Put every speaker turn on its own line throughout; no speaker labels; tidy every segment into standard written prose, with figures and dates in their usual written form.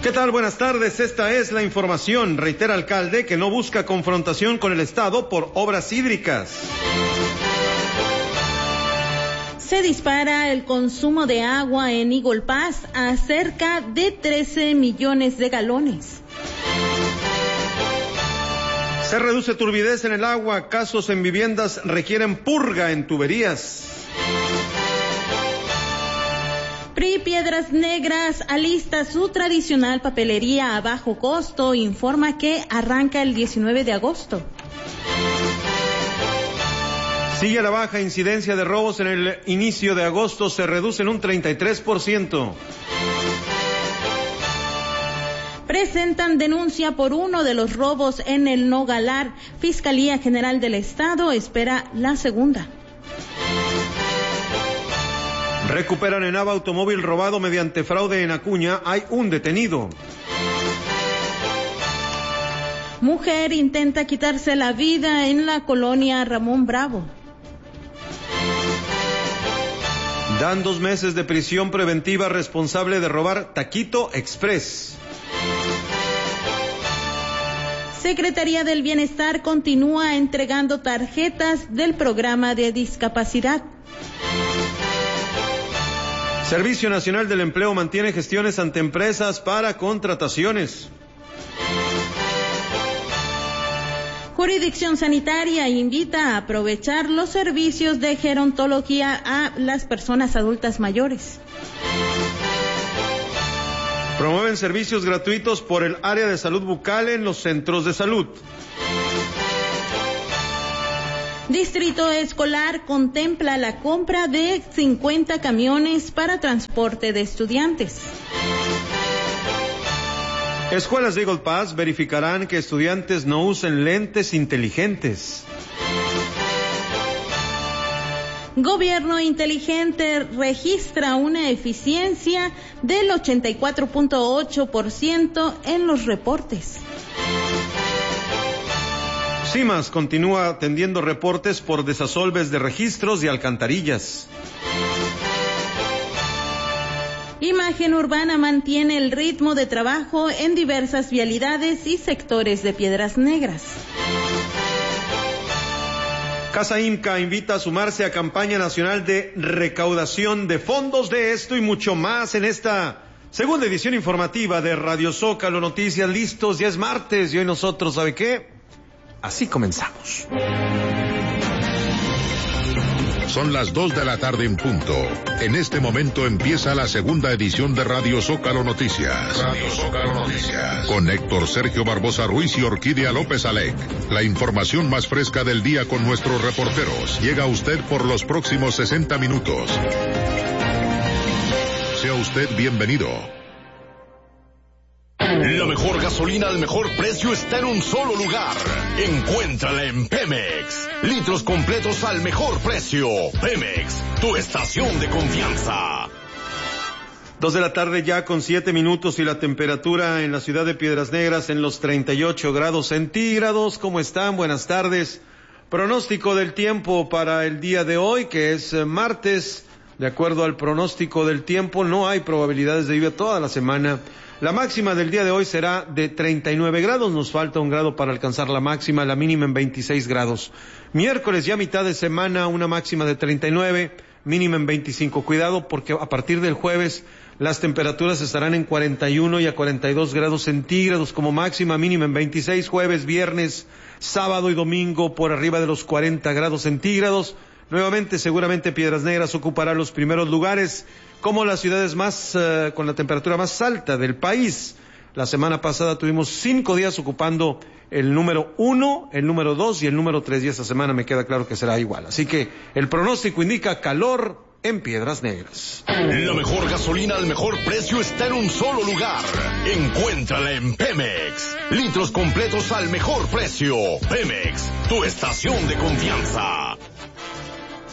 ¿Qué tal? Buenas tardes, esta es la información. Reitera alcalde que no busca confrontación con el Estado por obras hídricas.
Se dispara el consumo de agua en Eagle Pass a cerca de 13 millones de galones.
Se reduce turbidez en el agua, casos en viviendas requieren purga en tuberías.
PRI Piedras Negras alista su tradicional papelería a bajo costo, informa que arranca el 19 de agosto.
Sigue la baja incidencia de robos en el inicio de agosto, se reduce en un 33%.
Presentan denuncia por uno de los robos en el Nogalar. Fiscalía General del Estado espera la segunda.
Recuperan en Nava automóvil robado mediante fraude en Acuña. Hay un detenido.
Mujer intenta quitarse la vida en la colonia Ramón Bravo.
Dan 2 meses de prisión preventiva responsable de robar Taquito Express.
Secretaría del Bienestar continúa entregando tarjetas del programa de discapacidad.
Servicio Nacional del Empleo mantiene gestiones ante empresas para contrataciones.
Jurisdicción Sanitaria invita a aprovechar los servicios de gerontología a las personas adultas mayores.
Promueven servicios gratuitos por el área de salud bucal en los centros de salud.
Distrito Escolar contempla la compra de 50 camiones para transporte de estudiantes.
Escuelas de Eagle Pass verificarán que estudiantes no usen lentes inteligentes.
Gobierno inteligente registra una eficiencia del 84.8% en los reportes.
CIMAS continúa atendiendo reportes por desasolves de registros y alcantarillas.
Imagen Urbana mantiene el ritmo de trabajo en diversas vialidades y sectores de Piedras Negras.
Casa IMCA invita a sumarse a campaña nacional de recaudación de fondos. De esto y mucho más en esta segunda edición informativa de Radio Zócalo Noticias. Listos, ya es martes y hoy nosotros, ¿sabe qué? Así comenzamos.
Son las 2 de la tarde en punto. En este momento empieza la segunda edición de Radio Zócalo Noticias. Radio Zócalo Noticias. Con Héctor Sergio Barbosa Ruiz y Orquídea López Alec. La información más fresca del día con nuestros reporteros. Llega a usted por los próximos 60 minutos. Sea usted bienvenido.
La mejor gasolina al mejor precio está en un solo lugar. Encuéntrala en Pemex. Litros completos al mejor precio. Pemex, tu estación de confianza.
2 de la tarde ya con 7 minutos y la temperatura en la ciudad de Piedras Negras en los 38 grados centígrados. ¿Cómo están? Buenas tardes. Pronóstico del tiempo para el día de hoy, que es martes. De acuerdo al pronóstico del tiempo, no hay probabilidades de lluvia toda la semana. La máxima del día de hoy será de 39 grados, nos falta 1 grado para alcanzar la máxima, la mínima en 26 grados. Miércoles ya mitad de semana, una máxima de 39, mínima en 25. Cuidado porque a partir del jueves las temperaturas estarán en 41 y a 42 grados centígrados como máxima, mínima en 26. Jueves, viernes, sábado y domingo por arriba de los 40 grados centígrados. Nuevamente, seguramente Piedras Negras ocupará los primeros lugares como las ciudades más con la temperatura más alta del país. La semana pasada tuvimos 5 días ocupando el número 1, el número 2 y el número 3, y esta semana me queda claro que será igual. Así que el pronóstico indica calor en Piedras Negras.
La mejor gasolina al mejor precio está en un solo lugar. Encuéntrala en Pemex. Litros completos al mejor precio. Pemex, tu estación de confianza.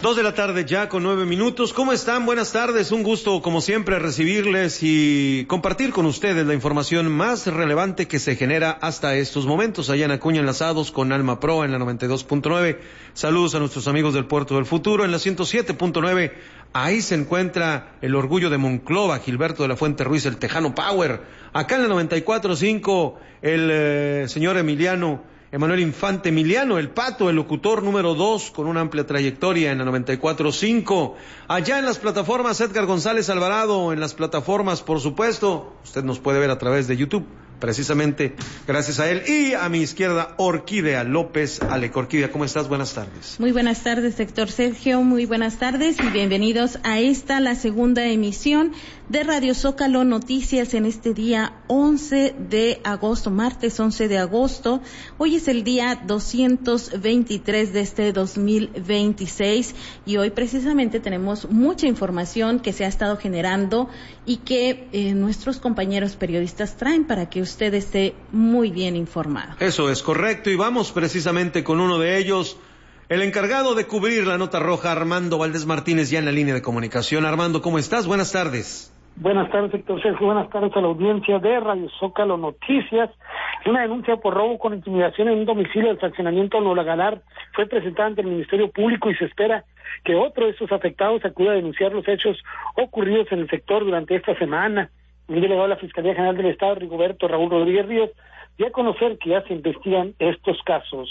2 de la tarde ya con 9 minutos. ¿Cómo están? Buenas tardes. Un gusto, como siempre, recibirles y compartir con ustedes la información más relevante que se genera hasta estos momentos. Allá en Acuña, enlazados con Alma Pro en la 92.9. Saludos a nuestros amigos del Puerto del Futuro en la 107.9. Ahí se encuentra el orgullo de Monclova, Gilberto de la Fuente Ruiz, el Tejano Power. Acá en la 94.5, el señor Emanuel Infante Emiliano, el Pato, el locutor número 2, con una amplia trayectoria en la 94.5. Allá en las plataformas, Edgar González Alvarado, en las plataformas, por supuesto. Usted nos puede ver a través de YouTube, precisamente gracias a él. Y a mi izquierda, Orquídea López. Alec, Orquídea, ¿cómo estás? Buenas tardes.
Muy buenas tardes, Héctor Sergio. Muy buenas tardes y bienvenidos a esta, la segunda emisión de Radio Zócalo Noticias en este día 11 de agosto, martes 11 de agosto. Hoy es el día 223 de este 2026 y hoy precisamente tenemos mucha información que se ha estado generando y que nuestros compañeros periodistas traen para que usted esté muy bien informado.
Eso es correcto y vamos precisamente con uno de ellos. El encargado de cubrir la nota roja, Armando Valdés Martínez, ya en la línea de comunicación. Armando, ¿cómo estás? Buenas tardes.
Buenas tardes, Héctor Sergio. Buenas tardes a la audiencia de Radio Zócalo Noticias. Una denuncia por robo con intimidación en un domicilio del fraccionamiento Nola Galar fue presentada ante el Ministerio Público y se espera que otro de estos afectados acuda a denunciar los hechos ocurridos en el sector durante esta semana. El delegado de la Fiscalía General del Estado, Rigoberto Raúl Rodríguez Ríos, dio a conocer que ya se investigan estos casos.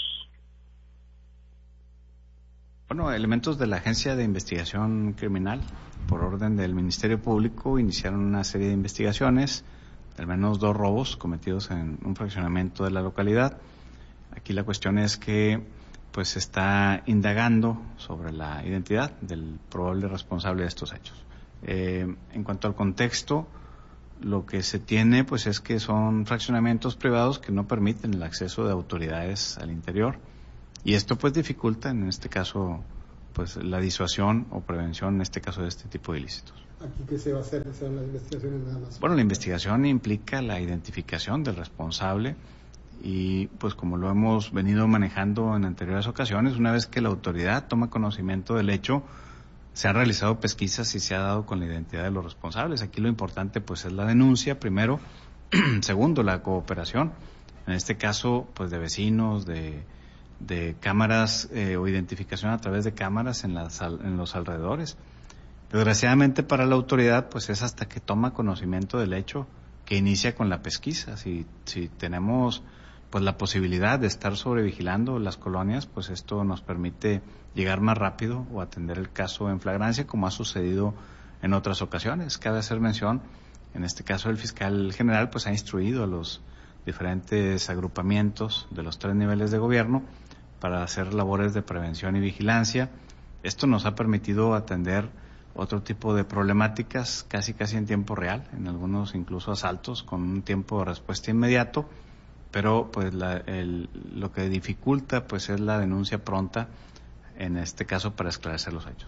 Bueno, elementos de la Agencia de Investigación Criminal, por orden del Ministerio Público, iniciaron una serie de investigaciones, de al menos 2 robos cometidos en un fraccionamiento de la localidad. Aquí la cuestión es que pues se está indagando sobre la identidad del probable responsable de estos hechos. En cuanto al contexto, lo que se tiene pues es que son fraccionamientos privados que no permiten el acceso de autoridades al interior. Y esto pues dificulta, en este caso, pues la disuasión o prevención, en este caso, de este tipo de ilícitos.
¿Aquí qué se va a hacer? ¿Son las investigaciones nada más?
Bueno, la investigación implica la identificación del responsable y pues como lo hemos venido manejando en anteriores ocasiones, una vez que la autoridad toma conocimiento del hecho, se han realizado pesquisas y se ha dado con la identidad de los responsables. Aquí lo importante pues es la denuncia, primero. Segundo, la cooperación. En este caso, pues de vecinos, de cámaras o identificación a través de cámaras en los alrededores. Desgraciadamente para la autoridad pues es hasta que toma conocimiento del hecho que inicia con la pesquisa. Si tenemos pues la posibilidad de estar sobrevigilando las colonias, pues esto nos permite llegar más rápido o atender el caso en flagrancia, como ha sucedido en otras ocasiones. Cabe hacer mención, en este caso el fiscal general pues ha instruido a los diferentes agrupamientos de los 3 niveles de gobierno para hacer labores de prevención y vigilancia. Esto nos ha permitido atender otro tipo de problemáticas casi en tiempo real, en algunos incluso asaltos con un tiempo de respuesta inmediato, pero pues lo que dificulta pues es la denuncia pronta, en este caso para esclarecer los hechos.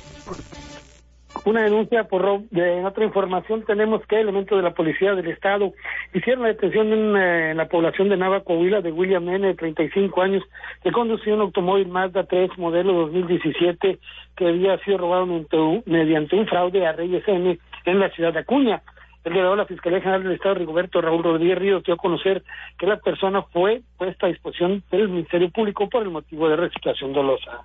Una denuncia por robo. En otra información tenemos que elementos de la Policía del Estado hicieron la detención en la población de Nava, Coahuila, de William N., de 35 años, que conducía un automóvil Mazda 3 modelo 2017 que había sido robado mediante un fraude a Reyes N. en la ciudad de Acuña. El delegado de la Fiscalía General del Estado, Rigoberto Raúl Rodríguez Ríos, dio a conocer que la persona fue puesta a disposición del Ministerio Público por el motivo de reciclación dolosa.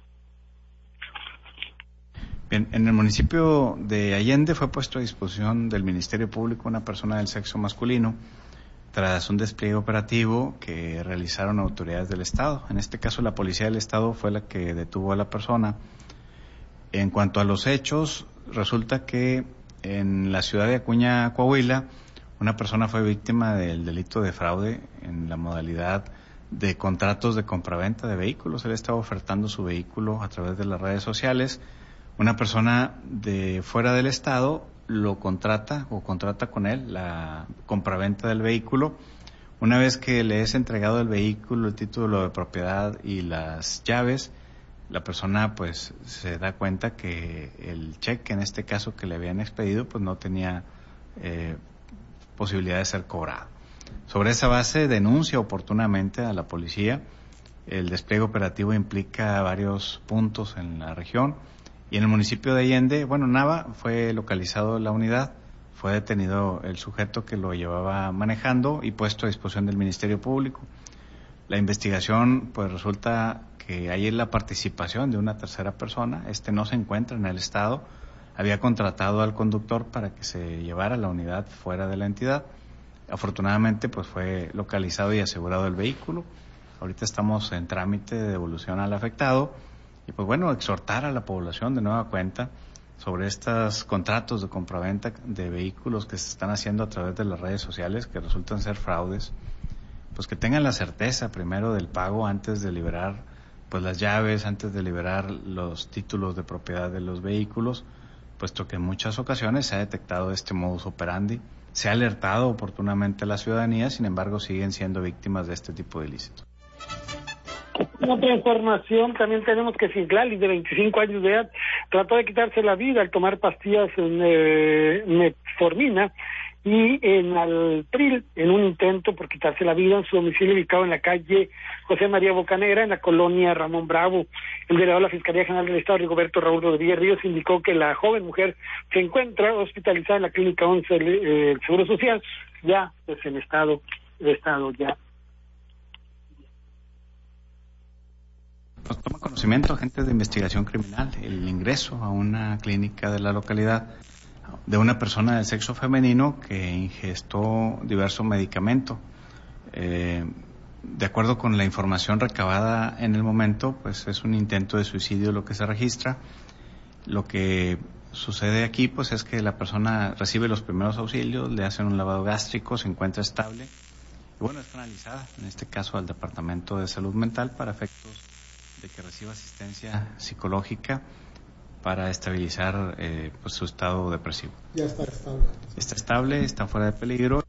Bien, en el municipio de Allende fue puesto a disposición del Ministerio Público una persona del sexo masculino tras un despliegue operativo que realizaron autoridades del Estado. En este caso, la Policía del Estado fue la que detuvo a la persona. En cuanto a los hechos, resulta que en la ciudad de Acuña, Coahuila, una persona fue víctima del delito de fraude en la modalidad de contratos de compraventa de vehículos. Él estaba ofertando su vehículo a través de las redes sociales. Una persona de fuera del estado lo contrata o contrata con él la compraventa del vehículo. Una vez que le es entregado el vehículo, el título de propiedad y las llaves, la persona pues se da cuenta que el cheque, en este caso que le habían expedido, pues no tenía posibilidad de ser cobrado. Sobre esa base denuncia oportunamente a la policía. El despliegue operativo implica varios puntos en la región. Y en el municipio de Allende, Nava, fue localizado la unidad, fue detenido el sujeto que lo llevaba manejando y puesto a disposición del Ministerio Público. La investigación, pues resulta que hay la participación de una tercera persona, no se encuentra en el estado, había contratado al conductor para que se llevara la unidad fuera de la entidad. Afortunadamente, pues fue localizado y asegurado el vehículo. Ahorita estamos en trámite de devolución al afectado y pues exhortar a la población de nueva cuenta sobre estos contratos de compraventa de vehículos que se están haciendo a través de las redes sociales, que resultan ser fraudes, pues que tengan la certeza primero del pago antes de liberar pues las llaves, antes de liberar los títulos de propiedad de los vehículos, puesto que en muchas ocasiones se ha detectado este modus operandi, se ha alertado oportunamente a la ciudadanía, sin embargo siguen siendo víctimas de este tipo de ilícitos.
Otra información, también tenemos que Citlali, de 25 años de edad, trató de quitarse la vida al tomar pastillas metformina y en Alpril, en un intento por quitarse la vida en su domicilio ubicado en la calle José María Bocanegra, en la colonia Ramón Bravo. El delegado de la Fiscalía General del Estado, Rigoberto Raúl Rodríguez Ríos, indicó que la joven mujer se encuentra hospitalizada en la Clínica 11 del Seguro Social, ya pues en estado ya.
Nos toma conocimiento, agentes de investigación criminal, el ingreso a una clínica de la localidad de una persona del sexo femenino que ingestó diversos medicamentos. De acuerdo con la información recabada en el momento, pues es un intento de suicidio lo que se registra. Lo que sucede aquí, pues es que la persona recibe los primeros auxilios, le hacen un lavado gástrico, se encuentra estable y es canalizada, en este caso al Departamento de Salud Mental para efectos de que reciba asistencia psicológica para estabilizar pues su estado depresivo.
Ya está estable.
Está estable, está fuera de peligro.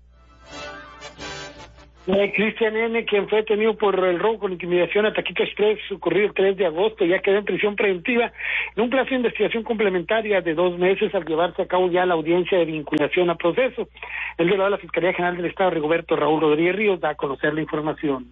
Cristian N., quien fue detenido por el robo con intimidación a Taquito Express ocurrido el 3 de agosto, ya quedó en prisión preventiva en un plazo de investigación complementaria de 2 meses al llevarse a cabo ya la audiencia de vinculación a proceso. El delegado de la Fiscalía General del Estado, Rigoberto Raúl Rodríguez Ríos, da a conocer la información.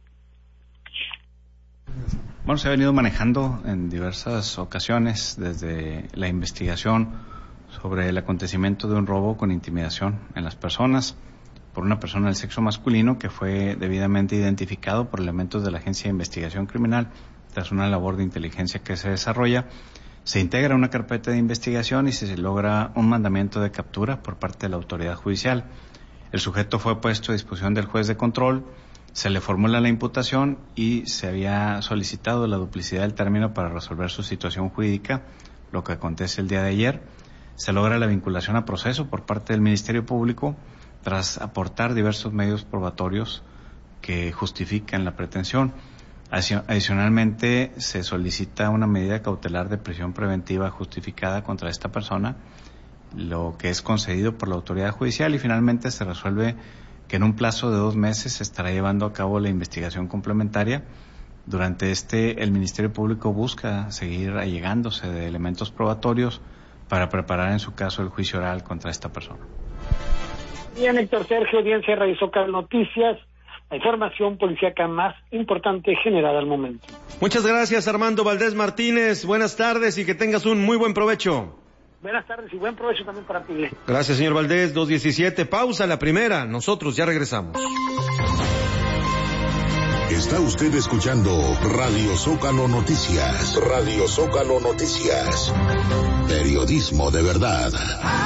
Se ha venido manejando en diversas ocasiones desde la investigación sobre el acontecimiento de un robo con intimidación en las personas por una persona del sexo masculino que fue debidamente identificado por elementos de la Agencia de Investigación Criminal tras una labor de inteligencia que se desarrolla. Se integra una carpeta de investigación y se logra un mandamiento de captura por parte de la autoridad judicial. El sujeto fue puesto a disposición del juez de control. Se le formula la imputación y se había solicitado la duplicidad del término para resolver su situación jurídica, lo que acontece el día de ayer. Se logra la vinculación a proceso por parte del Ministerio Público tras aportar diversos medios probatorios que justifican la pretensión. Adicionalmente, se solicita una medida cautelar de prisión preventiva justificada contra esta persona, lo que es concedido por la autoridad judicial, y finalmente se resuelve que en un plazo de 2 meses se estará llevando a cabo la investigación complementaria. Durante el Ministerio Público busca seguir allegándose de elementos probatorios para preparar en su caso el juicio oral contra esta persona.
Bien, Héctor Sergio, audiencia de Radio Zócalo Noticias, la información policíaca más importante generada al momento.
Muchas gracias, Armando Valdés Martínez. Buenas tardes y que tengas un muy buen provecho.
Buenas tardes y buen provecho también para ti.
Gracias, señor Valdés. 2:17. Pausa la primera. Nosotros ya regresamos.
Está usted escuchando Radio Zócalo Noticias. Radio Zócalo Noticias. Periodismo de verdad.